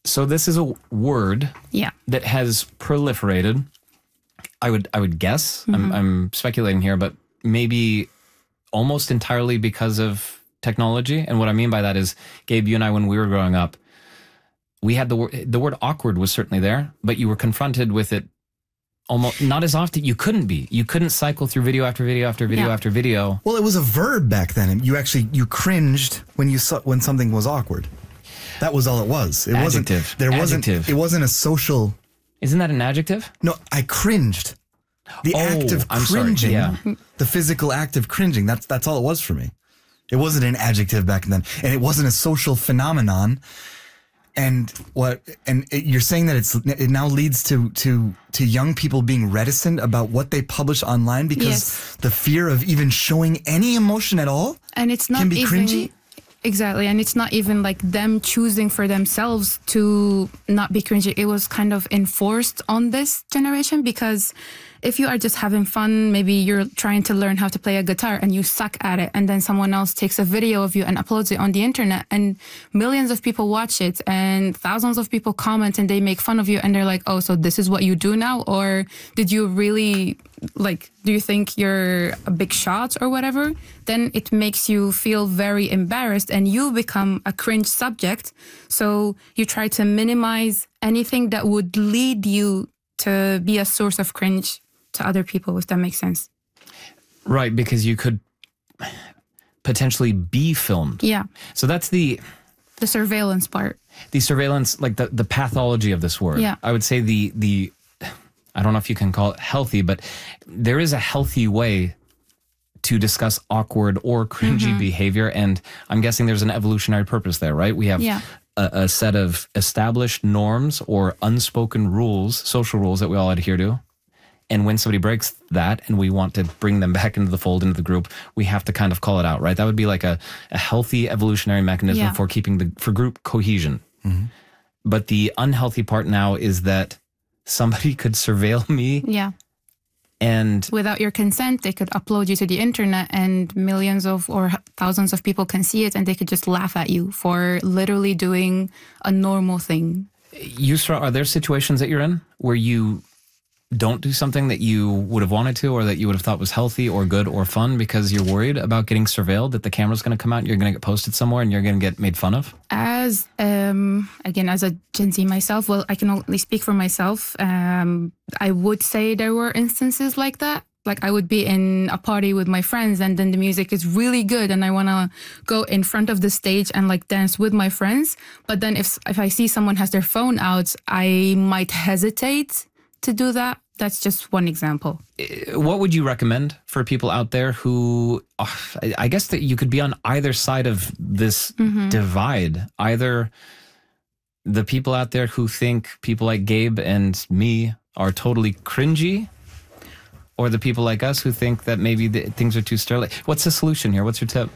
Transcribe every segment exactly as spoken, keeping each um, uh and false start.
So this is a word yeah. that has proliferated. I would I would guess, Mm-hmm. I'm, I'm speculating here, but maybe almost entirely because of technology. And what I mean by that is, Gabe, you and I, when we were growing up, we had the word, the word awkward was certainly there, but you were confronted with it almost not as often. You couldn't be. You couldn't cycle through video after video after video Yeah. after video. Well, it was a verb back then. You actually, you cringed when you saw, when something was awkward. That was all it was. It Adjective. wasn't, there wasn't, Adjective. it wasn't a social, Isn't that an adjective? no, I cringed. The Oh, act of I'm sorry, cringing, yeah. the physical act of cringing, that's, that's all it was for me. It wasn't an adjective back then, and it wasn't a social phenomenon. And what? And it, you're saying that it's it now leads to to to young people being reticent about what they publish online because Yes. the fear of even showing any emotion at all And it's not can be even cringy. exactly, and it's not even like them choosing for themselves to not be cringy. It was kind of enforced on this generation because if you are just having fun, maybe you're trying to learn how to play a guitar and you suck at it, and then someone else takes a video of you and uploads it on the internet, and millions of people watch it, and thousands of people comment, and they make fun of you, and they're like, "Oh, so this is what you do now, or did you really like? Do you think you're a big shot or whatever?" Then it makes you feel very embarrassed, and you become a cringe subject. So you try to minimize anything that would lead you to be a source of cringe to other people, if that makes sense. Right, because you could potentially be filmed. Yeah, So that's the the surveillance part. the surveillance, like the, the pathology of this word. Yeah. I would say the the I don't know if you can call it healthy, but there is a healthy way to discuss awkward or cringy Mm-hmm. behavior, and I'm guessing there's an evolutionary purpose there, right? We have Yeah. a, a set of established norms or unspoken rules, social rules that we all adhere to. And when somebody breaks that and we want to bring them back into the fold, into the group, we have to kind of call it out, right? That would be like a, a healthy evolutionary mechanism Yeah. for keeping the, for group cohesion. But the unhealthy part now is that somebody could surveil me Yeah. and Without your consent, they could upload you to the internet, and millions of or thousands of people can see it, and they could just laugh at you for literally doing a normal thing. Yusra, are there situations that you're in where you don't do something that you would have wanted to, or that you would have thought was healthy or good or fun because you're worried about getting surveilled, that the camera's going to come out and you're going to get posted somewhere and you're going to get made fun of? As um, again, as a Gen Z myself, well, I can only speak for myself. Um, I would say there were instances like that. Like I would be in a party with my friends, and then the music is really good, and I want to go in front of the stage and like dance with my friends. But then if if I see someone has their phone out, I might hesitate to do that. That's just one example. What would you recommend for people out there who, uh, I guess that you could be on either side of this divide, either the people out there who think people like Gabe and me are totally cringy, or the people like us who think that maybe the, things are too sterling. What's the solution here? What's your tip?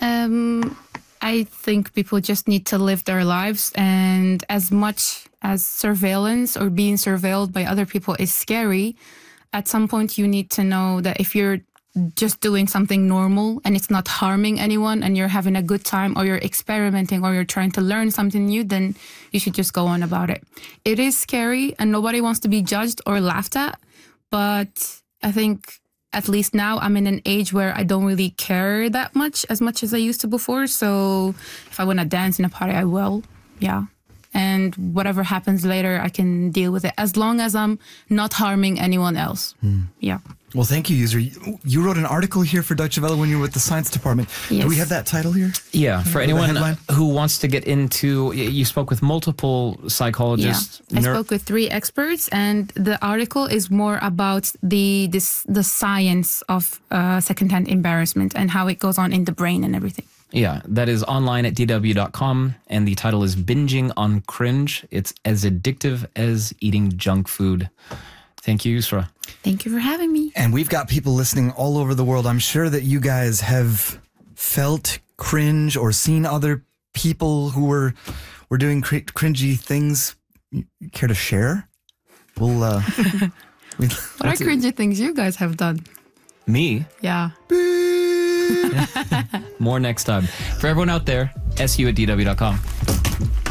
Um, I think people just need to live their lives, and as much as surveillance or being surveilled by other people is scary, at some point you need to know that if you're just doing something normal and it's not harming anyone and you're having a good time, or you're experimenting, or you're trying to learn something new, then you should just go on about it. It is scary and nobody wants to be judged or laughed at, but I think at least now I'm in an age where I don't really care that much as much as I used to before. So if I want to dance in a party, I will. Yeah. And whatever happens later, I can deal with it as long as I'm not harming anyone else. Yeah. Well, thank you, user. You, you wrote an article here for Deutsche Welle when you were with the science department. Do Yes. we have that title here? Yeah, for the anyone headline? who wants to get into, you spoke with multiple psychologists. Yeah, I neur- spoke with three experts, and the article is more about the this the science of uh, secondhand embarrassment and how it goes on in the brain and everything. Yeah, that is online at d w dot com, and the title is Binging on Cringe. It's as addictive as eating junk food. Thank you, Yusra. Thank you for having me. And we've got people listening all over the world. I'm sure that you guys have felt cringe or seen other people who were were doing cr- cringy things. You care to share? We'll. Uh, we, What are cringy things you guys have done? Me? Yeah. More next time. For everyone out there, S U at d w dot com.